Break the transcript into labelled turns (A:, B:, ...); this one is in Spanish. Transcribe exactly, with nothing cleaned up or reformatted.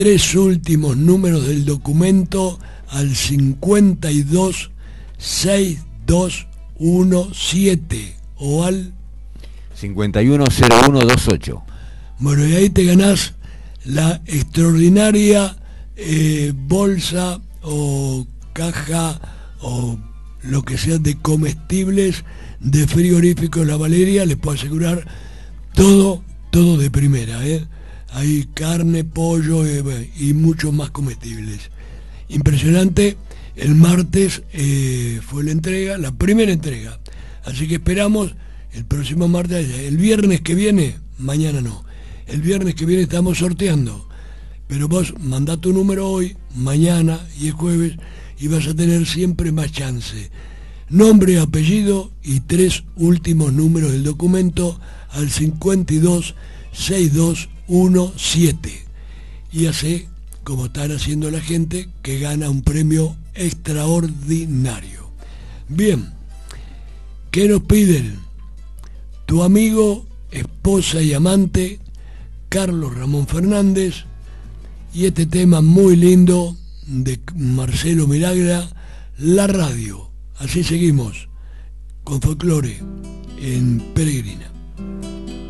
A: tres últimos números del documento al cincuenta y dos sesenta y dos diecisiete o al
B: cincuenta y uno cero uno veintiocho.
A: Bueno, y ahí te ganás la extraordinaria eh, bolsa o caja o lo que sea de comestibles de frigorífico La Valeria. Les puedo asegurar todo, todo de primera, ¿eh? Hay carne, pollo eh, y muchos más comestibles. Impresionante. El martes eh, fue la entrega, la primera entrega. Así que esperamos el próximo martes. El viernes que viene, mañana no. El viernes que viene estamos sorteando. Pero vos mandá tu número hoy, mañana y el jueves y vas a tener siempre más chance. Nombre, apellido y tres últimos números del documento al cincuenta y dos sesenta y dos diecisiete. Y así como están haciendo la gente que gana un premio extraordinario. Bien, ¿qué nos piden? Tu amigo, esposa y amante, Carlos Ramón Fernández, y este tema muy lindo de Marcelo Milagra, La Radio. Así seguimos con folclore en Peregrina.